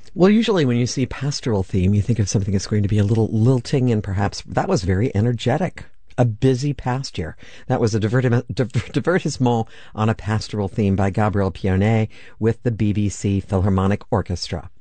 Well, usually when you see pastoral theme, you think of something that's going to be a little lilting, and perhaps that was very energetic. A busy past year. That was a divertissement on a pastoral theme by Gabriel Pionnet with the BBC Philharmonic Orchestra.